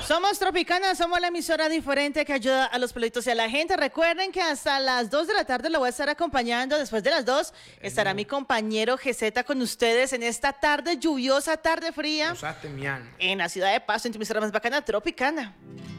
Somos Tropicana, somos la emisora diferente que ayuda a los pueblitos y a la gente. Recuerden que hasta las 2 de la tarde lo voy a estar acompañando. Después de las 2 estará mi compañero GZ con ustedes en esta tarde lluviosa, tarde fría. Usaste mi alma. En la ciudad de Pasto, en tu emisora más bacana, Tropicana.